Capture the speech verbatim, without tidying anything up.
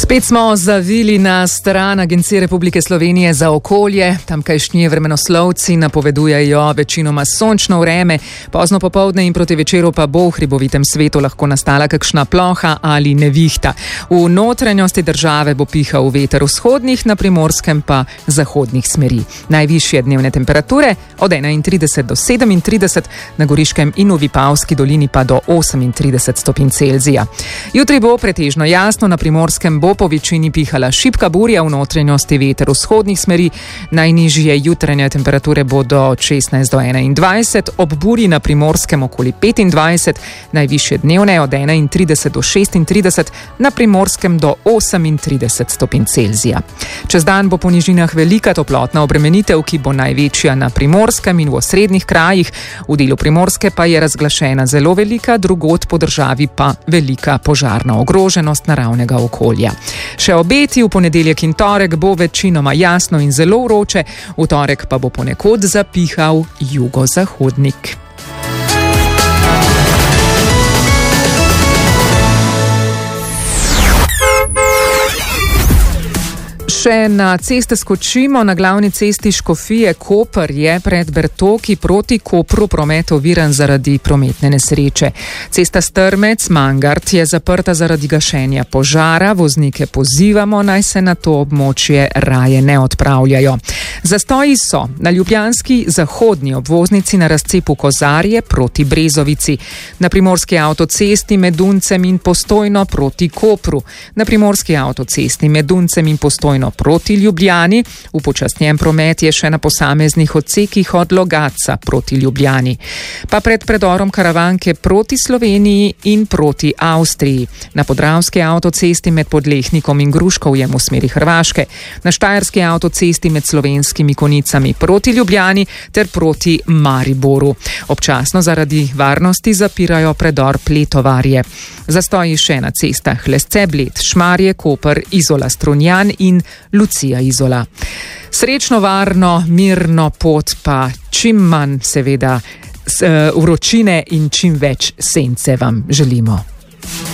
Spet smo zavili na stran Agencije Republike Slovenije za okolje. Tamkajšnji vremenoslovci napovedujejo večinoma sončno vreme, pozno popoldne in proti večeru pa bo v hribovitem svetu lahko nastala kakšna ploha ali nevihta. V notranjosti države bo pihal veter vzhodnih, na Primorskem pa zahodnih smeri. Najvišje dnevne temperature od enaintrideset do sedemintrideset, na Goriškem in v Vipavski dolini pa do osemintrideset stopinj Celzija. Jutri bo pretežno jasno, na Primorskem bo po večini pihala šibka burja, v notranjosti veter vzhodnih smeri. Najnižje jutranje temperature bodo od šestnajst do enaindvajset, ob burji na Primorskem okoli petindvajset, najvišje dnevne od enaintrideset do šestintrideset, na Primorskem do osemintrideset stopinj Celzija. Čez dan bo po nižinah velika toplotna obremenitev, ki bo največja na Primorskem in v osrednjih krajih. V delu Primorske pa je razglašena zelo velika, drugod po državi pa velika požarna ogroženost naravnega okolja. Še obeti: v ponedeljek in torek bo večinoma jasno in zelo vroče, v torek pa bo ponekod zapihal jugozahodnik. Še na ceste skočimo. Na glavni cesti Škofije Koper je pred Bertoki proti Kopru promet oviran zaradi prometne nesreče. Cesta Strmec-Mangart je zaprta zaradi gašenja požara. Voznike pozivamo, naj se na to območje raje ne odpravljajo. Zastoji so na ljubljanski zahodni obvoznici na razcepu Kozarje proti Brezovici, na primorski avtocesti med Duncem in Postojno proti Kopru, na primorski avtocesti med Duncem in Postojno proti Ljubljani. Upočasnjen promet je še na posameznih odsekih od Logatca proti Ljubljani. Pa pred predorom Karavanke proti Sloveniji in proti Avstriji, na podravski avtocesti med Podlehnikom in Gruškovjem v smeri Hrvaške, na štajerski avtocesti med Slovenskimi Konicami proti Ljubljani ter proti Mariboru. Občasno zaradi varnosti zapirajo predor Pletovarje. Zastoji še na cestah Lesce-Bled, Šmarje, Koper, Izola-Strunjan in Lucija-Izola. Srečno, varno, mirno pot, pa čim manj seveda vročine in čim več sence vam želimo.